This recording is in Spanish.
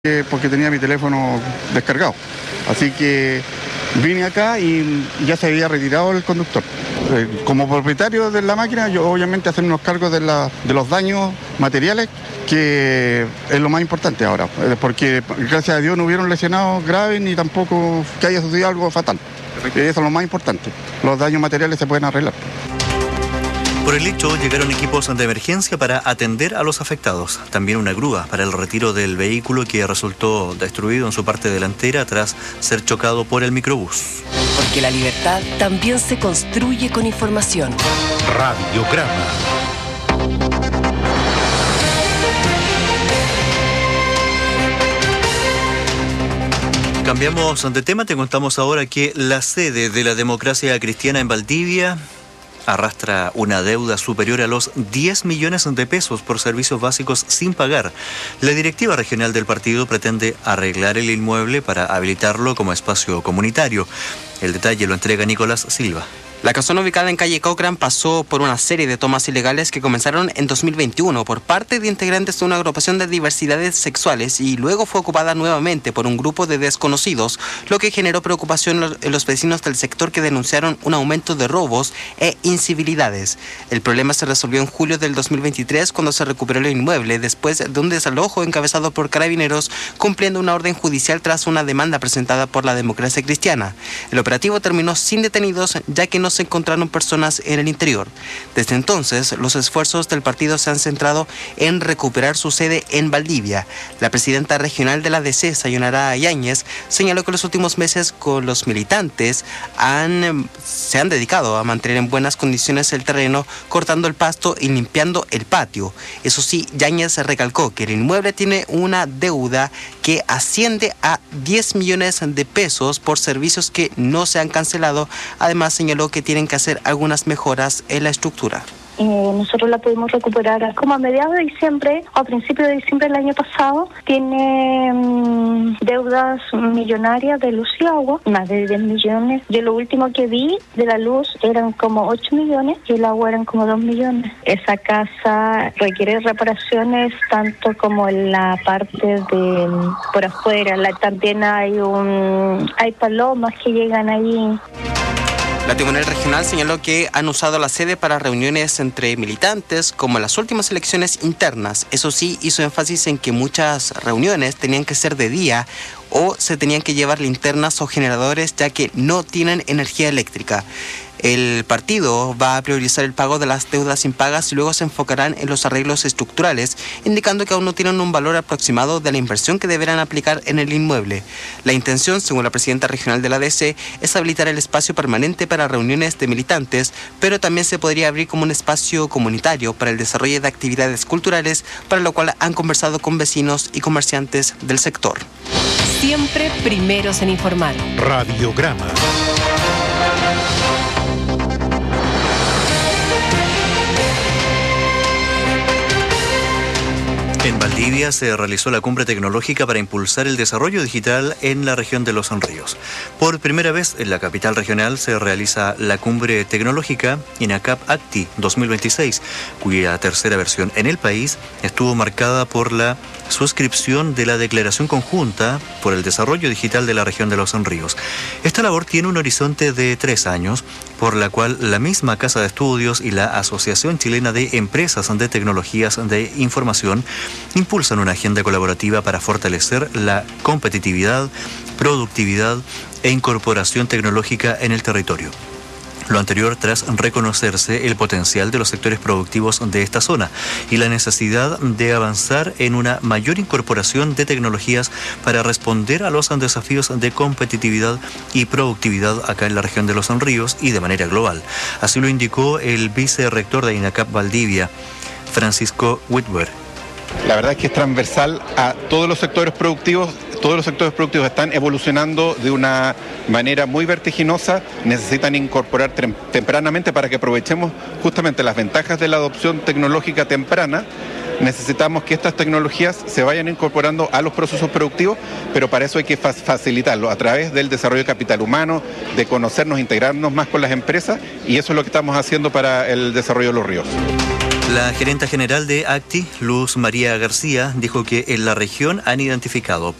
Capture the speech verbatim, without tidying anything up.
porque tenía mi teléfono descargado. Así que vine acá y ya se había retirado el conductor. Eh, como propietario de la máquina, yo obviamente hacer unos cargos de, la, de los daños materiales, que es lo más importante ahora, porque gracias a Dios no hubieron lesionados graves ni tampoco que haya sucedido algo fatal. Eso es lo más importante. Los daños materiales se pueden arreglar. Por el hecho, llegaron equipos de emergencia para atender a los afectados. También una grúa para el retiro del vehículo que resultó destruido en su parte delantera tras ser chocado por el microbús. Porque la libertad también se construye con información. Radiograma. Cambiamos de tema, te contamos ahora que la sede de la Democracia Cristiana en Valdivia arrastra una deuda superior a los diez millones de pesos por servicios básicos sin pagar. La directiva regional del partido pretende arreglar el inmueble para habilitarlo como espacio comunitario. El detalle lo entrega Nicolás Silva. La casona ubicada en calle Cochrane pasó por una serie de tomas ilegales que comenzaron en dos mil veintiuno por parte de integrantes de una agrupación de diversidades sexuales y luego fue ocupada nuevamente por un grupo de desconocidos, lo que generó preocupación en los vecinos del sector que denunciaron un aumento de robos e incivilidades. El problema se resolvió en julio del dos mil veintitrés cuando se recuperó el inmueble después de un desalojo encabezado por Carabineros, cumpliendo una orden judicial tras una demanda presentada por la Democracia Cristiana. El operativo terminó sin detenidos, ya que no se encontraron personas en el interior. Desde entonces, los esfuerzos del partido se han centrado en recuperar su sede en Valdivia. La presidenta regional de la D C, Sayonara Yáñez, señaló que los últimos meses con los militantes han, se han dedicado a mantener en buenas condiciones el terreno, cortando el pasto y limpiando el patio. Eso sí, Yáñez recalcó que el inmueble tiene una deuda que asciende a diez millones de pesos por servicios que no se han cancelado. Además, señaló que tienen que hacer algunas mejoras en la estructura. Eh, nosotros la pudimos recuperar como a mediados de diciembre o a principios de diciembre del año pasado. Tiene mmm, deudas millonarias de luz y agua, más de diez millones. Yo lo último que vi de la luz eran como ocho millones y el agua eran como dos millones. Esa casa requiere reparaciones tanto como en la parte de por afuera. La, también hay un hay palomas que llegan ahí. La tribunal regional señaló que han usado la sede para reuniones entre militantes, como en las últimas elecciones internas. Eso sí, hizo énfasis en que muchas reuniones tenían que ser de día o se tenían que llevar linternas o generadores, ya que no tienen energía eléctrica. El partido va a priorizar el pago de las deudas impagas y luego se enfocarán en los arreglos estructurales, indicando que aún no tienen un valor aproximado de la inversión que deberán aplicar en el inmueble. La intención, según la presidenta regional de la D C, es habilitar el espacio permanente para reuniones de militantes, pero también se podría abrir como un espacio comunitario para el desarrollo de actividades culturales, para lo cual han conversado con vecinos y comerciantes del sector. Siempre primeros en informar. Radiograma. En Valdivia se realizó la cumbre tecnológica para impulsar el desarrollo digital en la región de Los Ríos. Por primera vez en la capital regional se realiza la cumbre tecnológica INACAP-ACTI dos mil veintiséis, cuya tercera versión en el país estuvo marcada por la suscripción de la Declaración Conjunta por el Desarrollo Digital de la región de Los Ríos. Esta labor tiene un horizonte de tres años, por la cual la misma Casa de Estudios y la Asociación Chilena de Empresas de Tecnologías de Información impulsan una agenda colaborativa para fortalecer la competitividad, productividad e incorporación tecnológica en el territorio. Lo anterior tras reconocerse el potencial de los sectores productivos de esta zona y la necesidad de avanzar en una mayor incorporación de tecnologías para responder a los desafíos de competitividad y productividad acá en la región de Los Ríos y de manera global. Así lo indicó el vicerrector de INACAP Valdivia, Francisco Whitwer. La verdad es que es transversal a todos los sectores productivos. Todos los sectores productivos están evolucionando de una manera muy vertiginosa, necesitan incorporar tempranamente para que aprovechemos justamente las ventajas de la adopción tecnológica temprana. Necesitamos que estas tecnologías se vayan incorporando a los procesos productivos, pero para eso hay que facilitarlo a través del desarrollo de capital humano, de conocernos, integrarnos más con las empresas, y eso es lo que estamos haciendo para el desarrollo de Los Ríos. La gerenta general de ACTI, Luz María García, dijo que en la región han identificado